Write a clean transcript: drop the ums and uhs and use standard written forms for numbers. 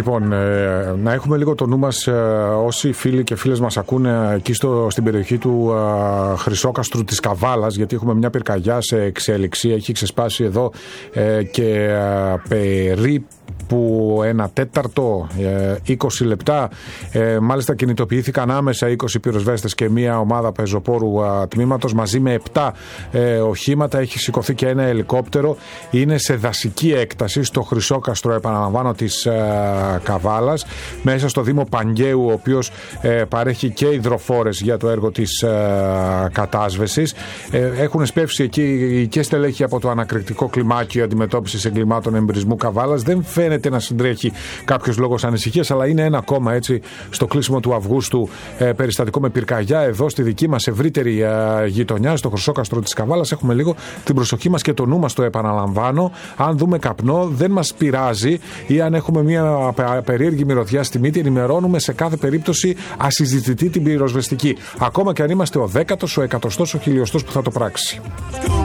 Λοιπόν, να έχουμε λίγο το νου μας όσοι φίλοι και φίλες μας ακούνε εκεί στην περιοχή του Χρυσόκαστρου της Καβάλας, γιατί έχουμε μια πυρκαγιά σε εξέλιξη. Έχει ξεσπάσει εδώ και περίπου ένα τέταρτο, 20 λεπτά. Μάλιστα κινητοποιήθηκαν άμεσα 20 πυροσβέστες και μια ομάδα πεζοπόρου τμήματος μαζί με 7 οχήματα. Έχει σηκωθεί και ένα ελικόπτερο. Είναι σε δασική έκταση στο Χρυσόκαστρο, επαναλαμβάνω, της Καβάλας, μέσα στο Δήμο Παγκαίου, ο οποίος παρέχει και υδροφόρες για το έργο της κατάσβεσης. Έχουν σπεύσει εκεί και στελέχη από το ανακριτικό κλιμάκιο αντιμετώπισης εγκλημάτων εμπρισμού Καβάλας. Δεν φαίνεται να συντρέχει κάποιος λόγος ανησυχίας, αλλά είναι ένα ακόμα έτσι στο κλείσιμο του Αυγούστου περιστατικό με πυρκαγιά εδώ στη δική μας ευρύτερη γειτονιά, στο Χρυσόκαστρο της Καβάλας. Έχουμε λίγο την προσοχή μας και το νου μας, το επαναλαμβάνω. Αν δούμε καπνό, δεν μας πειράζει, ή αν έχουμε μια περίεργη μυρωδιά στη μύτη, ενημερώνουμε σε κάθε περίπτωση ασυζητητή την πυροσβεστική. Ακόμα και αν είμαστε ο 10ος, ο 100ος, ο 1000ος που θα το πράξει.